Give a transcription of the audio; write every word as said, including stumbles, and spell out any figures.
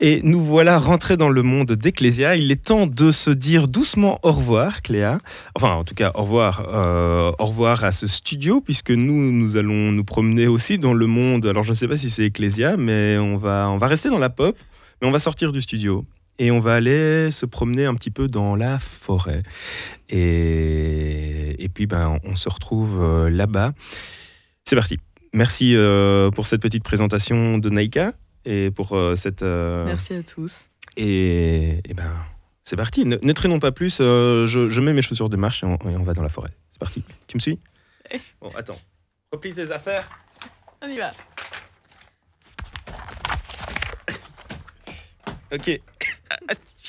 Et nous voilà rentrés dans le monde d'Ecclésia. Il est temps de se dire doucement au revoir, Cléa. Enfin, en tout cas, au revoir, euh, au revoir à ce studio, puisque nous, nous allons nous promener aussi dans le monde. Alors, je ne sais pas si c'est Ecclésia, mais on va, on va rester dans la pop, mais on va sortir du studio. Et on va aller se promener un petit peu dans la forêt. Et, et puis, ben, on se retrouve euh, là-bas. C'est parti. Merci euh, pour cette petite présentation de Naïka. Et pour euh, cette... Euh... Merci à tous. Et, et ben, c'est parti. Ne, ne traînons pas plus. Euh, je, je mets mes chaussures de marche et on, et on va dans la forêt. C'est parti. Tu me suis ? Bon, attends. Replie tes affaires. On y va. Ok.